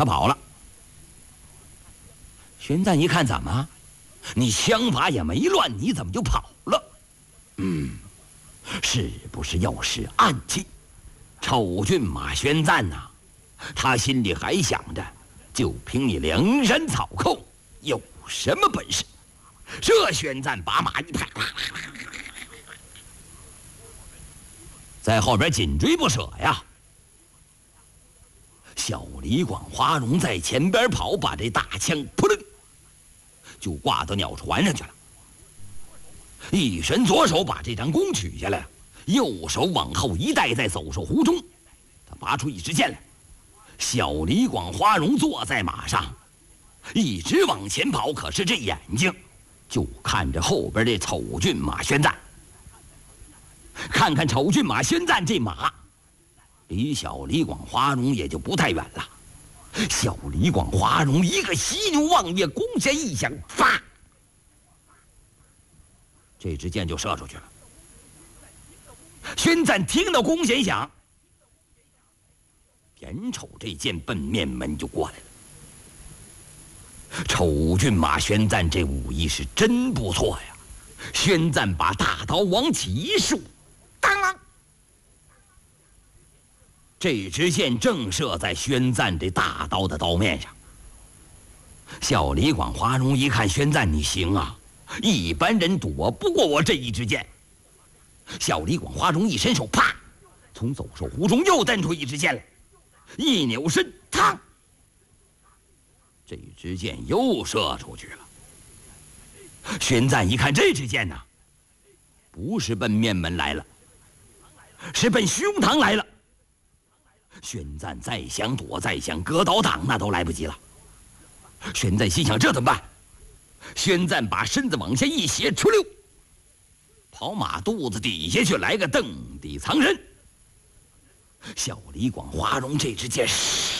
他跑了。宣赞一看，怎么，你枪法也没乱，你怎么就跑了？是不是要使暗器？丑骏马宣赞呐，他心里还想着，就凭你梁山草寇有什么本事？这宣赞把马一拍，在后边紧追不舍呀。小李广花荣在前边跑，把这大枪扑棱就挂到鸟船上去了。一伸左手把这张弓取下来，右手往后一带，在走手弧中，他拔出一支箭来。小李广花荣坐在马上，一直往前跑，可是这眼睛就看着后边这丑骏马宣赞。看看丑骏马宣赞这马，离小李广花荣也就不太远了。小李广花荣一个犀牛望月，弓弦一响，发，这支箭就射出去了。宣赞听到弓弦响，眼瞅这箭奔面门就过来了。丑骏马宣赞这武艺是真不错呀！宣赞把大刀往起一竖，当啷，这支箭正射在宣赞这大刀的刀面上。小李广花荣一看，宣赞你行啊，一般人躲不过我这一支箭。小李广花荣一伸手，啪，从走手弧中又蹬出一支箭来，一扭身，嘡，这支箭又射出去了。宣赞一看这支箭呐，不是奔面门来了，是奔胸膛来了。宣赞再想躲，再想割倒挡，那都来不及了。宣赞心想，这怎么办？宣赞把身子往下一斜，出溜，跑马肚子底下去，来个蹬地藏身。小李广花荣这支箭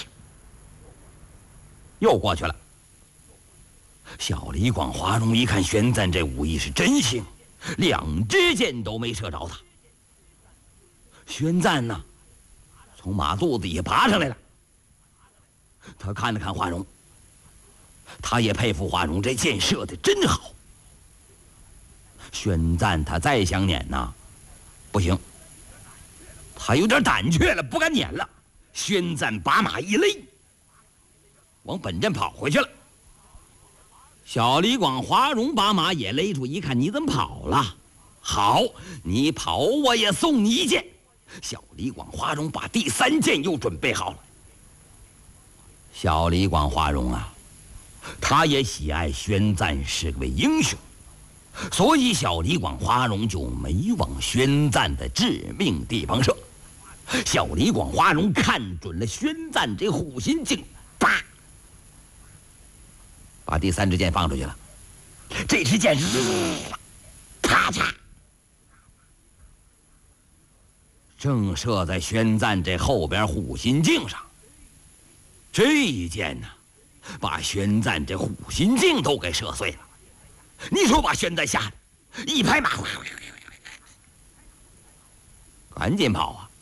又过去了。小李广花荣一看宣赞这武艺是真行，两支箭都没射着他。宣赞呢，从马肚子底下爬上来了，他看了看花荣，他也佩服花荣这箭射的真好。宣赞他再想撵呐，不行，他有点胆怯了，不敢撵了。宣赞把马一勒，往本阵跑回去了。小李广花荣把马也勒住，一看你怎么跑了？好，你跑我也送你一箭。小李广花荣把第三箭又准备好了。小李广花荣啊，他也喜爱宣赞是位英雄，所以小李广花荣就没往宣赞的致命地方射。小李广花荣看准了宣赞这护心镜，啪，把第三支箭放出去了。这支箭啪嚓，正射在宣赞这后边护心镜上。这一箭呢，把宣赞这护心镜都给射碎了。你说把宣赞吓得一拍马，赶紧跑啊！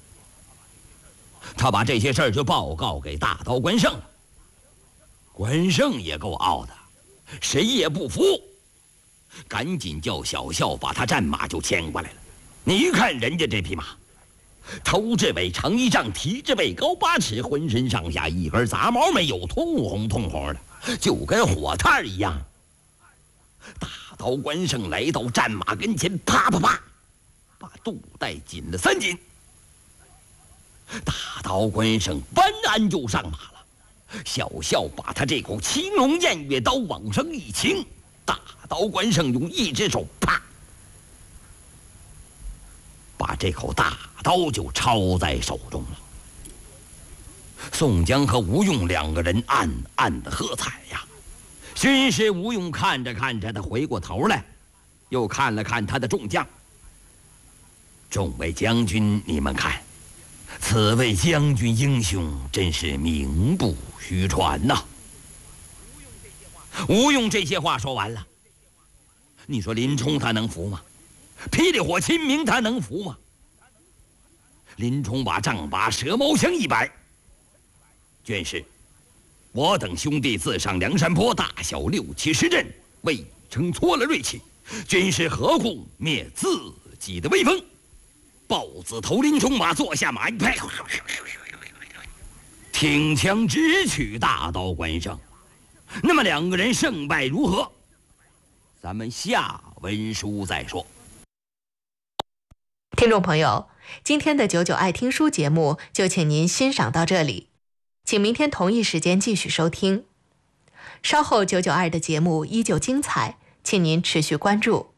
他把这些事儿就报告给大刀关胜了。关胜也够傲的，谁也不服，赶紧叫小校把他战马就牵过来了。你看人家这匹马，头至尾长1丈，蹄至尾高8尺，浑身上下一根杂毛没有，通红的，就跟火炭一样。大刀关胜来到战马跟前，啪啪啪，把肚带紧了3紧。大刀关胜搬鞍就上马了，小校把他这口青龙偃月刀往上一擎，大刀关胜用一只手啪，把这口大刀就抄在手中了。宋江和吴用两个人暗暗的喝彩呀。军师吴用看着看着，他回过头来，又看了看他的众将。众位将军，你们看，此位将军英雄，真是名不虚传呐。吴用这些话说完了，你说林冲他能服吗？霹雳火秦明他能服吗？林冲把丈八蛇矛枪一摆，军师， 我等兄弟自上梁山坡，大小6、7十阵，未曾挫了锐气，军师何故灭自己的威风？豹子头林冲马坐下马一拍，挺枪直取大刀关胜。那么2个人胜败如何？咱们下文书再说。 听众朋友，今天的99爱听书节目就请您欣赏到这里，请明天同一时间继续收听。稍后99爱的节目依旧精彩，请您持续关注。